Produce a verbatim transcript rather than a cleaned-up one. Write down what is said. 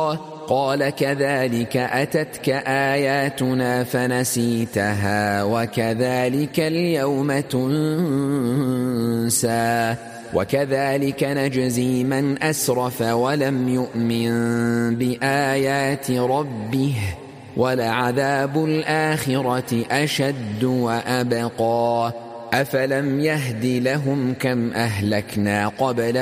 قال كذلك أتتك آياتنا فنسيتها وكذلك اليوم تنسى وكذلك نجزي من أسرف ولم يؤمن بآيات ربه ولعذاب الآخرة أشد وأبقى أفلم يهد لهم كم أهلكنا قبلهم